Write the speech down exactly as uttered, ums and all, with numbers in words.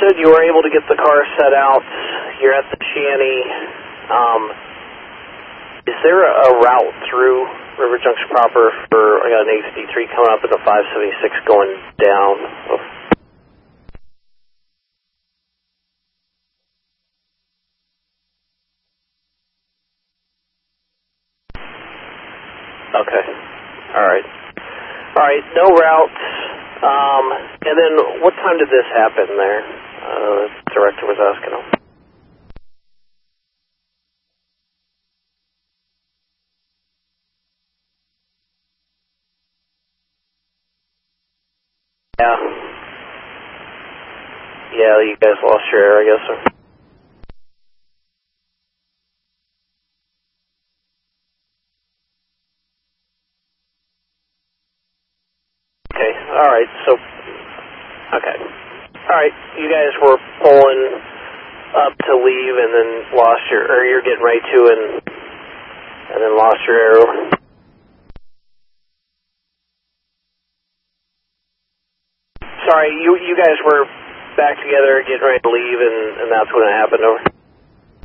said you were able to get the car set out. You're at the shanty. Um, is there a, a route through River Junction proper for, I got an eight fifty-three coming up and a five seventy-six going down? Oh. Okay. All right. All right. No routes. Um, and then what time did this happen there? Uh, the director was asking him. Yeah. Yeah, you guys lost your air, I guess, sir. Okay. All right. So, okay. All right. You guys were pulling up to leave and then lost your, or you're getting ready to and, and then lost your air. Sorry, you you guys were back together getting ready to leave and, and that's when it happened, over?